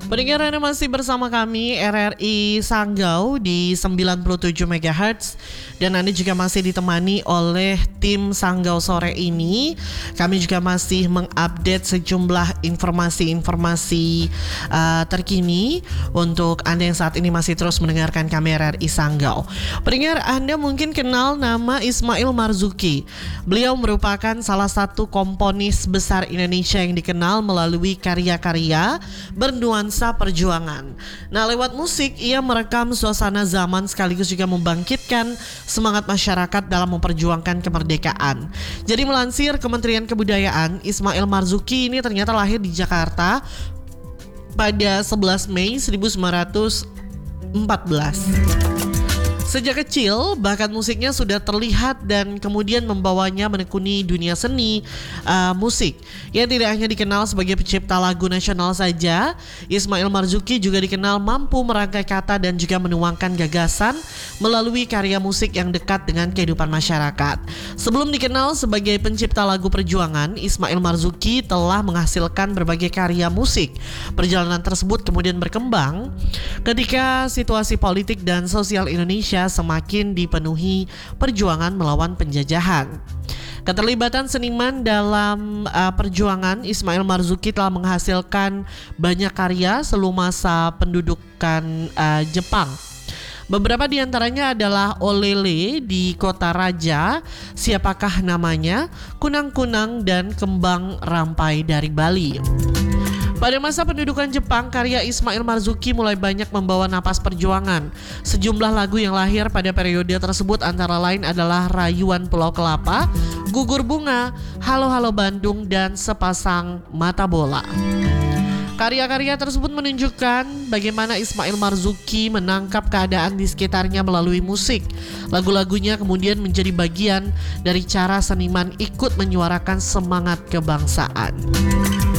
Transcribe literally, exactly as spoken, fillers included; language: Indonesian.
Pendengar, Anda masih bersama kami R R I Sanggau di sembilan puluh tujuh megahertz dan Anda juga masih ditemani oleh tim Sanggau sore ini. Kami juga masih mengupdate sejumlah informasi-informasi uh, terkini untuk Anda yang saat ini masih terus mendengarkan kami R R I Sanggau. Pendengar, Anda mungkin kenal nama Ismail Marzuki. Beliau merupakan salah satu komponis besar Indonesia yang dikenal melalui karya-karya bernuansa perjuangan. Nah, lewat musik ia merekam suasana zaman sekaligus juga membangkitkan semangat masyarakat dalam memperjuangkan kemerdekaan. Jadi melansir Kementerian Kebudayaan, Ismail Marzuki ini ternyata lahir di Jakarta pada sebelas Mei seribu sembilan ratus empat belas. Sejak kecil, bakat musiknya sudah terlihat dan kemudian membawanya menekuni dunia seni uh, musik. Yang tidak hanya dikenal sebagai pencipta lagu nasional saja, Ismail Marzuki juga dikenal mampu merangkai kata dan juga menuangkan gagasan melalui karya musik yang dekat dengan kehidupan masyarakat. Sebelum dikenal sebagai pencipta lagu perjuangan, Ismail Marzuki telah menghasilkan berbagai karya musik. Perjalanan tersebut kemudian berkembang ketika situasi politik dan sosial Indonesia semakin dipenuhi perjuangan melawan penjajahan. Keterlibatan seniman dalam uh, perjuangan Ismail Marzuki telah menghasilkan banyak karya seluruh masa pendudukan uh, Jepang. Beberapa di antaranya adalah Olele di Kota Raja, Siapakah Namanya, Kunang-Kunang, dan Kembang Rampai dari Bali. Pada masa pendudukan Jepang, karya Ismail Marzuki mulai banyak membawa napas perjuangan. Sejumlah lagu yang lahir pada periode tersebut antara lain adalah Rayuan Pulau Kelapa, Gugur Bunga, Halo Halo Bandung, dan Sepasang Mata Bola. Karya-karya tersebut menunjukkan bagaimana Ismail Marzuki menangkap keadaan di sekitarnya melalui musik. Lagu-lagunya kemudian menjadi bagian dari cara seniman ikut menyuarakan semangat kebangsaan.